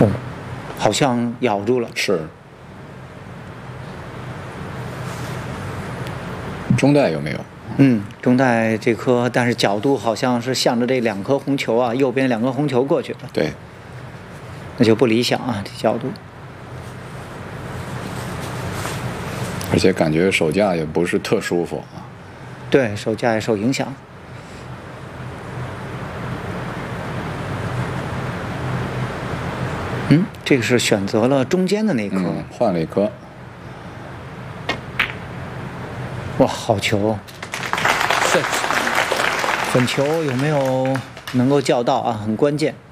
哦，好像咬住了。 是。中带有没有？ 中带这颗，但是角度好像是向着这2颗红球啊，右边2颗红球过去了。 对， 那就不理想啊，这角度。 而且感觉手架也不是特舒服啊。 对，手架也受影响。这个是选择了中间的那颗， 换了一颗。 哇，好球！粉球有没有能够叫到啊？很关键。